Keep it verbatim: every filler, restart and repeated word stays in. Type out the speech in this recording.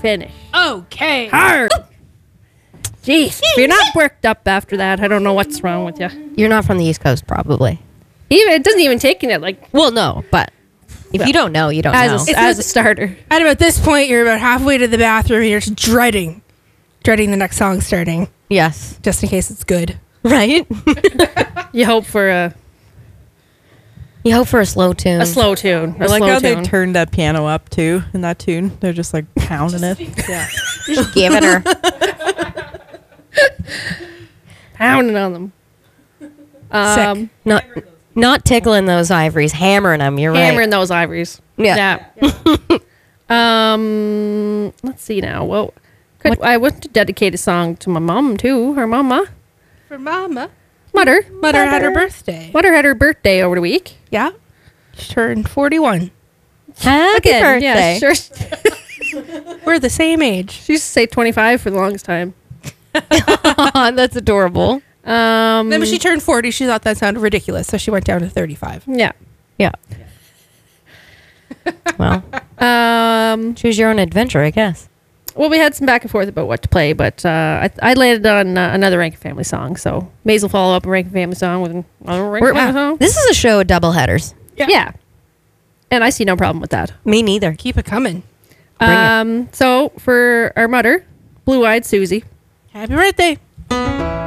finish. Okay. Hard. Jeez, if you're not worked up after that, I don't know what's wrong with you. You're not from the East Coast, probably. Even it doesn't even take it like Well, no, but if Well, you don't know, you don't as know. a, as a starter. At about this point, you're about halfway to the bathroom and you're just dreading, dreading the next song starting, Yes. just in case it's good. Right? You hope for a, You hope for a slow tune. a slow tune. A I like slow how tune. they turned that piano up too in that tune. They're just like pounding it. Yeah. Just giving her. Pounding on them. Um, Sick. Not, not tickling those ivories, hammering them. You're hammering right. those ivories. Yeah. Yeah. um. Let's see now. Well, could, I want to dedicate a song to my mom too. Her mama, For Mama. mother, Mother had her birthday. mother had her birthday over the week. Yeah. She turned forty-one. Happy Again, birthday. Yeah, sure. We're the same age. She used to say twenty-five for the longest time. That's adorable. Um. Then when she turned forty, she thought that sounded ridiculous, so she went down to thirty-five. Yeah. Yeah. Well, Um. choose your own adventure, I guess. Well, we had some back and forth about what to play, but uh, I, I landed on uh, another Rankin Family song. So may as well follow up a Rankin Family song with another Rankin We're- Family song. This is a show of double headers. Yeah. Yeah. And I see no problem with that. Me neither. Keep it coming. Bring it. Um. So for our mother, Blue Eyed Susie. Happy birthday.